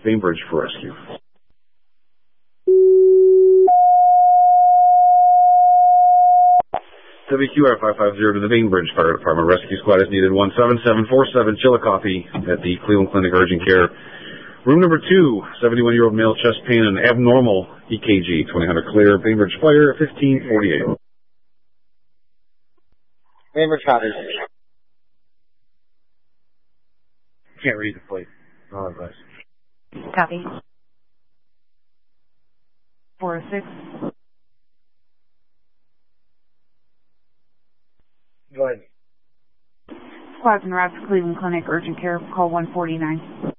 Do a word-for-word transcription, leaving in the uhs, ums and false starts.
Bainbridge for rescue. W Q R five five zero to the Bainbridge Fire Department. Rescue squad is needed. one seven seven four seven Chillicothe at the Cleveland Clinic Urgent Care. Room number two, seventy-one-year-old male, chest pain and abnormal E K G. twenty hundred clear. Bainbridge Fire, fifteen forty-eight. Bainbridge Fire. Can't read the plate. Oh, advice. Copy. four oh six. Go ahead. Squads and routes to Cleveland Clinic Urgent Care. Call one forty-nine.